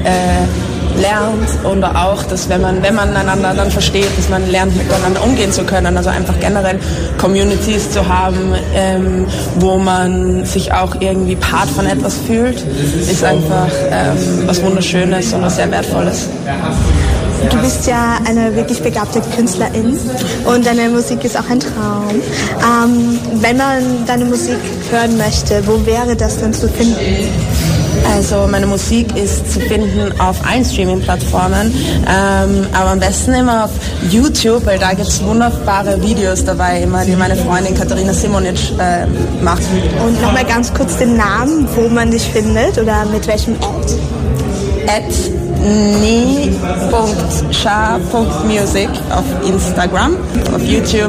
lernt und auch, dass wenn man einander dann versteht, dass man lernt, miteinander umgehen zu können, also einfach generell Communities zu haben, wo man sich auch irgendwie Part von etwas fühlt, ist einfach was Wunderschönes und was sehr Wertvolles. Du bist ja eine wirklich begabte Künstlerin und deine Musik ist auch ein Traum. Wenn man deine Musik hören möchte, wo wäre das denn zu finden? Also meine Musik ist zu finden auf allen Streaming-Plattformen, aber am besten immer auf YouTube, weil da gibt es wunderbare Videos dabei, immer, die meine Freundin Katharina Simonic macht. Und nochmal ganz kurz den Namen, wo man dich findet oder mit welchem Ad? @nee.sha.music auf Instagram, auf YouTube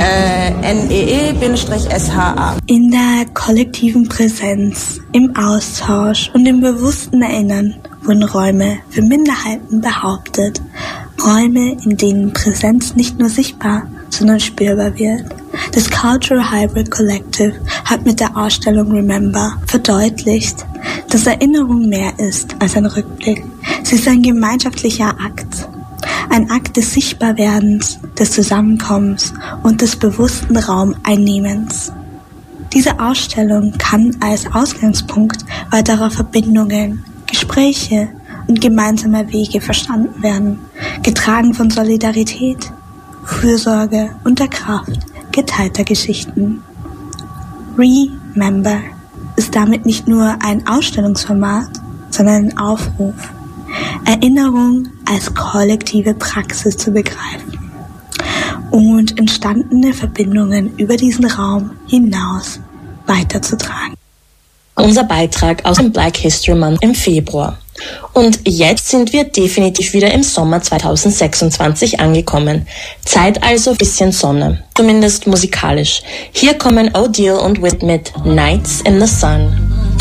NEE-SHA. In der kollektiven Präsenz, im Austausch und im bewussten Erinnern wurden Räume für Minderheiten behauptet. Räume, in denen Präsenz nicht nur sichtbar, sondern spürbar wird. Das Cultural Hybrid Collective hat mit der Ausstellung Remember verdeutlicht, dass Erinnerung mehr ist als ein Rückblick. Sie ist ein gemeinschaftlicher Akt. Ein Akt des Sichtbarwerdens, des Zusammenkommens und des bewussten Raumeinnehmens. Diese Ausstellung kann als Ausgangspunkt weiterer Verbindungen, Gespräche und gemeinsamer Wege verstanden werden, getragen von Solidarität, Fürsorge und der Kraft geteilter Geschichten. Remember ist damit nicht nur ein Ausstellungsformat, sondern ein Aufruf, Erinnerung als kollektive Praxis zu begreifen und entstandene Verbindungen über diesen Raum hinaus weiterzutragen. Unser Beitrag aus dem Black History Month im Februar. Und jetzt sind wir definitiv wieder im Sommer 2026 angekommen. Zeit also ein bisschen Sonne, zumindest musikalisch. Hier kommen Odile und Whit mit Nights in the Sun.